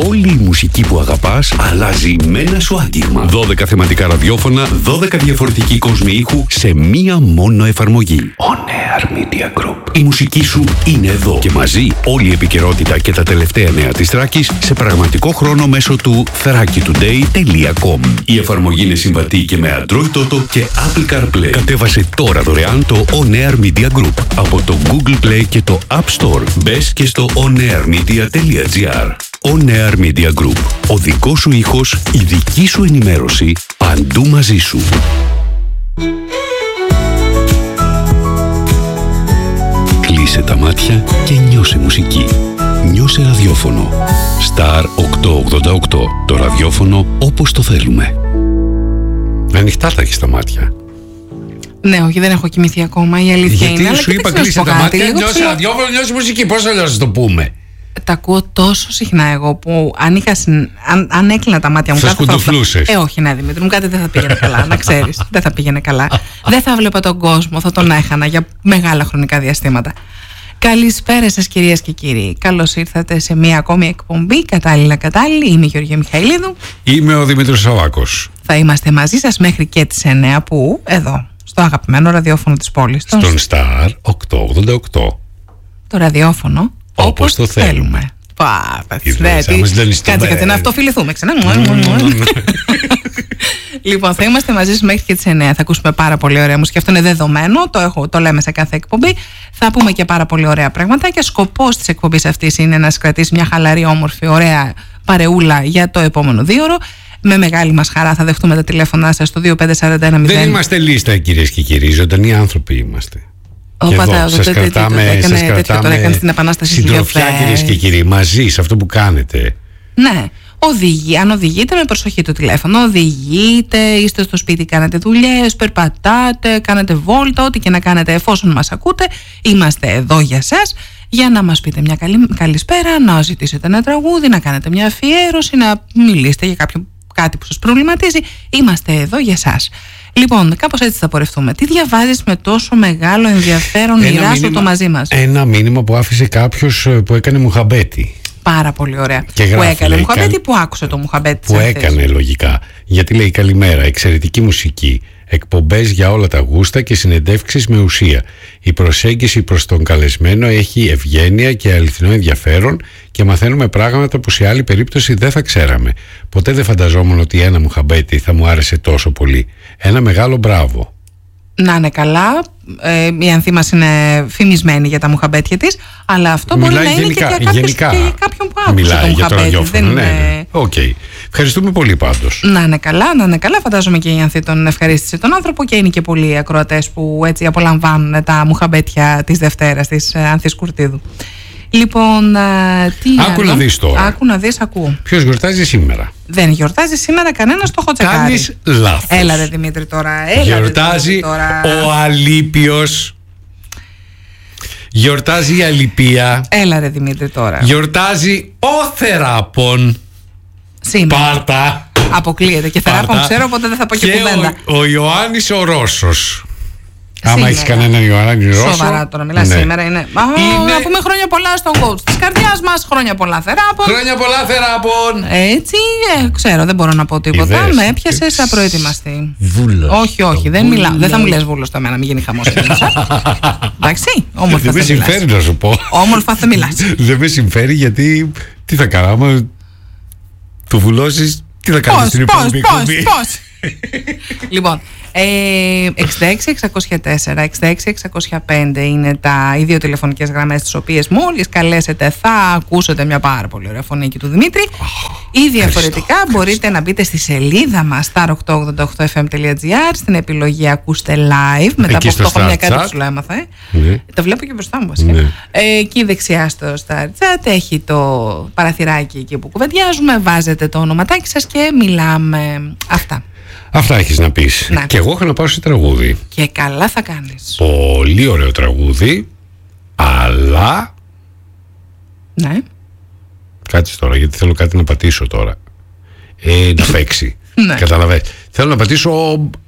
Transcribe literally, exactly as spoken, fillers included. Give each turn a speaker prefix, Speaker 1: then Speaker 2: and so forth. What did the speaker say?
Speaker 1: Όλη η μουσική που αγαπάς αλλάζει με ένα σου άγγιγμα. δώδεκα θεματικά ραδιόφωνα, δώδεκα διαφορετικοί κόσμοι ήχου σε μία μόνο εφαρμογή. On Air Media Group. Η μουσική σου είναι εδώ και μαζί όλη η επικαιρότητα και τα τελευταία νέα της Θράκης σε πραγματικό χρόνο μέσω του θράκη τουντέι τελεία κομ. Η εφαρμογή είναι συμβατή και με Android Auto και Apple CarPlay. Κατέβασε τώρα δωρεάν το On Air Media Group από το Google Play και το App Store. Μπες και στο onairmedia τελεία gr. On Air Media Group. Ο δικός σου ήχος, η δική σου ενημέρωση, παντού μαζί σου. Κλείσε τα μάτια και νιώσε μουσική. Νιώσε ραδιόφωνο. Star οκτακόσια ογδόντα οκτώ. Το ραδιόφωνο όπως το θέλουμε.
Speaker 2: Ανοιχτά τα έχεις τα μάτια.
Speaker 3: Ναι, όχι, δεν έχω κοιμηθεί ακόμα. Η αλήθεια
Speaker 2: Γιατί
Speaker 3: είναι.
Speaker 2: Γιατί σου είπα κλείσε τα μάτια, νιώσε ραδιόφωνο, νιώσε μουσική. Πώς αλλιώς να το πούμε.
Speaker 3: Τα ακούω τόσο συχνά εγώ που αν, είχα συν... αν, αν έκλεινα τα μάτια μου
Speaker 2: θα
Speaker 3: κάτι
Speaker 2: σκουντουφλούσες.
Speaker 3: Ε, όχι, ναι, Δημήτρη μου, κάτι δεν θα πήγαινε καλά. Να ξέρεις, δεν θα πήγαινε καλά. Δεν θα βλέπα τον κόσμο, θα τον έχανα για μεγάλα χρονικά διαστήματα. Καλησπέρα σας κυρίες και κύριοι. Καλώς ήρθατε σε μία ακόμη εκπομπή. Κατάλληλα, κατάλληλη. Είμαι η Γεωργία Μιχαηλίδου.
Speaker 2: Είμαι ο Δημήτρης Σαββάκος.
Speaker 3: Θα είμαστε μαζί σας μέχρι και τις εννιά που εδώ, στο αγαπημένο ραδιόφωνο της πόλης.
Speaker 2: Στον Star οκτακόσια ογδόντα οκτώ.
Speaker 3: Το ραδιόφωνο όπως το θέλουμε. Πα, κάτσε κάτσε να αυτοφιληθούμε ξανά. Λοιπόν, θα είμαστε μαζί σας μέχρι και τις εννιά. Θα ακούσουμε πάρα πολύ ωραία μουσική. Αυτό είναι δεδομένο. Το, έχω, το λέμε σε κάθε εκπομπή. Θα πούμε και πάρα πολύ ωραία πράγματα. Και σκοπός της εκπομπής αυτής είναι να σας κρατήσει μια χαλαρή, όμορφη, ωραία παρεούλα για το επόμενο δίωρο. Με μεγάλη μας χαρά θα δεχτούμε τα τηλέφωνά σας στο δύο πέντε τέσσερα ένα μηδέν.
Speaker 2: Δεν είμαστε λίστα, κυρίες και κύριοι. Ζωντανοί άνθρωποι είμαστε.
Speaker 3: Ο πατέρα σας κρατάμε, σας κρατάμε στην Επανάσταση
Speaker 2: συντροφιά, κυρίες και κύριοι, μαζί σε αυτό που κάνετε.
Speaker 3: Ναι. Οδηγεί, αν οδηγείτε με προσοχή το τηλέφωνο, οδηγείτε, είστε στο σπίτι, κάνετε δουλειές, περπατάτε, κάνετε βόλτα, ό,τι και να κάνετε εφόσον μας ακούτε, είμαστε εδώ για σας, για να μας πείτε μια καλή, καλησπέρα, να ζητήσετε ένα τραγούδι, να κάνετε μια αφιέρωση, να μιλήσετε για κάποιο, κάτι που σας προβληματίζει, είμαστε εδώ για σας. Λοιπόν, κάπως έτσι θα πορευτούμε. Τι διαβάζεις με τόσο μεγάλο ενδιαφέρον, μοιράσου το μαζί μας.
Speaker 2: Ένα μήνυμα που άφησε κάποιος που έκανε μουχαμπέτη.
Speaker 3: Πάρα πολύ ωραία.
Speaker 2: Και γράφει,
Speaker 3: που έκανε
Speaker 2: λέει,
Speaker 3: μουχαμπέτη, που άκουσε το μουχαμπέτη.
Speaker 2: Που έκανε λογικά. Γιατί λέει καλημέρα, εξαιρετική μουσική, εκπομπές για όλα τα γούστα και συνεντεύξεις με ουσία. Η προσέγγιση προς τον καλεσμένο έχει ευγένεια και αληθινό ενδιαφέρον και μαθαίνουμε πράγματα που σε άλλη περίπτωση δεν θα ξέραμε. Ποτέ δεν φανταζόμουν ότι ένα μουχαμπέτη θα μου άρεσε τόσο πολύ. Ένα μεγάλο μπράβο.
Speaker 3: Να είναι καλά. Ε, η Ανθή μας είναι φημισμένη για τα μουχαμπέτια της, αλλά αυτό
Speaker 2: Μιλάει
Speaker 3: μπορεί να
Speaker 2: γενικά,
Speaker 3: είναι και για, κάποιος,
Speaker 2: γενικά,
Speaker 3: και για κάποιον που άκουσε
Speaker 2: μιλάει
Speaker 3: το
Speaker 2: για το
Speaker 3: μουχαμπέτη. Δεν
Speaker 2: ναι,
Speaker 3: είναι...
Speaker 2: ναι. Okay. Ευχαριστούμε πολύ πάντως.
Speaker 3: Να είναι καλά, να είναι καλά. Φαντάζομαι και η Ανθή τον ευχαρίστησε τον άνθρωπο και είναι και πολλοί ακροατές που έτσι απολαμβάνουν τα μουχαμπέτια της Δευτέρας της Ανθής Κουρτίδου. Λοιπόν, τι
Speaker 2: άκου να δεις τώρα.
Speaker 3: Άκου να δεις, ακούω.
Speaker 2: Ποιος γιορτάζει σήμερα?
Speaker 3: Δεν γιορτάζει σήμερα κανένας, το έχω τσεκάρει.
Speaker 2: Κάνεις λάθος.
Speaker 3: Έλα ρε Δημήτρη τώρα. Έλα,
Speaker 2: γιορτάζει
Speaker 3: Δημήτρη, τώρα.
Speaker 2: ο Αλίπιος. Γιορτάζει η Αλιπία.
Speaker 3: Έλα ρε Δημήτρη τώρα.
Speaker 2: Γιορτάζει ο Θεράπων.
Speaker 3: Σήμερα.
Speaker 2: Πάρτα.
Speaker 3: Αποκλείεται. Και Θεράπων ξέρω, οπότε δεν θα πω και, και κουβέντα.
Speaker 2: Ο, ο Ιωάννης ο Ρώσος. Άμα έχεις κανέναν Ιωάννη Ρώσο.
Speaker 3: Σοβαρά τώρα μιλάς, ναι. Σήμερα είναι. Α, είναι... Να πούμε χρόνια πολλά στον coach της καρδιάς μας. Χρόνια πολλά Θεράπων.
Speaker 2: Χρόνια πολλά Θεράπων.
Speaker 3: Έτσι, ε, ξέρω, δεν μπορώ να πω τίποτα. Ιδές. Με έπιασες απροετοιμαστή.
Speaker 2: Βούλος.
Speaker 3: Όχι, όχι, δεν μιλάω. Δεν θα μου λες βούλος το εμένα, μην γίνει χαμός. Εντάξει, όμορφα.
Speaker 2: Δεν με συμφέρει να σου πω.
Speaker 3: Όμορφα θα μιλάς.
Speaker 2: Δεν με συμφέρει γιατί τι θα κάνω, άμα του βουλώσεις, τι θα κάνεις στην επόμενη εκπομπή.
Speaker 3: Πώς, Λοιπόν, ε, εξήντα έξι εξακόσια τέσσερα εξήντα έξι εξακόσια πέντε είναι τα, οι δύο τηλεφωνικές γραμμές τις οποίες μόλις καλέσετε θα ακούσετε μια πάρα πολύ ωραία φωνή του Δημήτρη. Oh, ή διαφορετικά ευχαριστώ, μπορείτε ευχαριστώ. να μπείτε στη σελίδα μας star οκτακόσια ογδόντα οκτώ εφ εμ τελεία τζι άρ στην επιλογή ακούστε live. Μετά από αυτό έχω μια κάτι που σου λέω έμαθα. Ε. Ναι. Το βλέπω και μπροστά μου. Ναι. Ε, εκεί δεξιά στο Star Chat έχει το παραθυράκι εκεί που κουβεντιάζουμε. Βάζετε το ονοματάκι σας και μιλάμε. Αυτά.
Speaker 2: Αυτά έχεις να πεις. Να. Και εγώ έχω να πάω σε τραγούδι.
Speaker 3: Και καλά θα κάνεις.
Speaker 2: Πολύ ωραίο τραγούδι. Αλλά
Speaker 3: ναι.
Speaker 2: Κάτσε τώρα γιατί θέλω κάτι να πατήσω τώρα. ε, Να παίξει.
Speaker 3: Ναι.
Speaker 2: Καταλαβαίνεις. Θέλω να πατήσω